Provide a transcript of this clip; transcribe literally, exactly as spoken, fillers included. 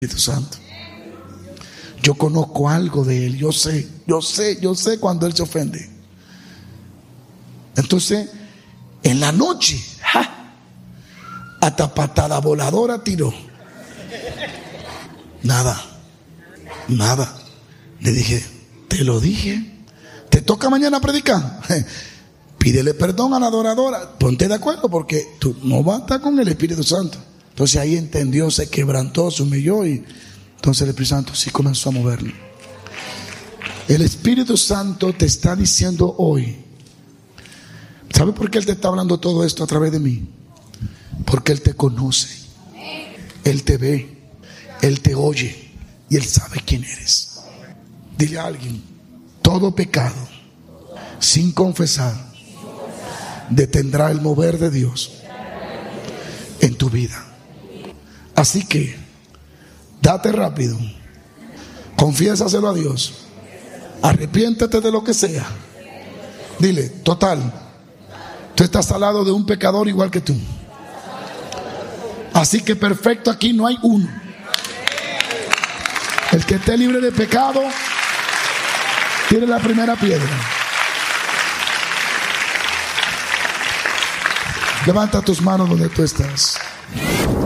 Espíritu Santo. Yo conozco algo de él, yo sé, yo sé, yo sé cuando él se ofende. Entonces, en la noche, ¡ja!, hasta patada voladora tiró. Nada, nada. Le dije, te lo dije, te toca mañana predicar. Pídele perdón a la adoradora, ponte de acuerdo porque tú no vas a estar con el Espíritu Santo. Entonces ahí entendió, se quebrantó, se humilló y entonces el Espíritu Santo sí comenzó a moverlo. El Espíritu Santo te está diciendo hoy, ¿sabe por qué Él te está hablando todo esto a través de mí? Porque Él te conoce, Él te ve, Él te oye y Él sabe quién eres. Dile a alguien, todo pecado sin confesar detendrá el mover de Dios en tu vida. Así que date rápido, confiésaselo a Dios, arrepiéntete de lo que sea. Dile, total, tú estás al lado de un pecador igual que tú. Así que perfecto aquí no hay uno. El que esté libre de pecado, tire la primera piedra. Levanta tus manos donde tú estás.